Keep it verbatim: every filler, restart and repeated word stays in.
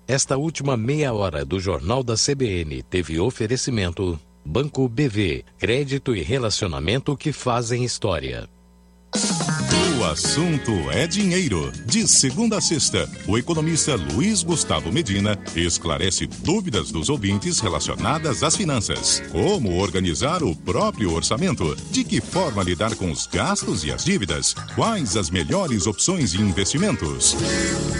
Esta última meia hora do Jornal da C B N teve oferecimento Banco B V, crédito e relacionamento que fazem história. O assunto é dinheiro. De segunda a sexta, o economista Luiz Gustavo Medina esclarece dúvidas dos ouvintes relacionadas às finanças. Como organizar o próprio orçamento? De que forma lidar com os gastos e as dívidas? Quais as melhores opções de investimentos?